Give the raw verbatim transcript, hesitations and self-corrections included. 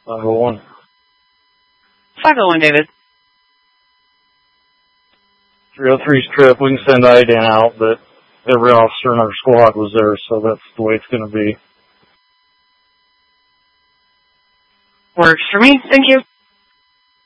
five oh one. five oh one, David. three oh three's trip. We can send I D N out, but every officer in our squad was there, so that's the way it's going to be. Works for me. Thank you.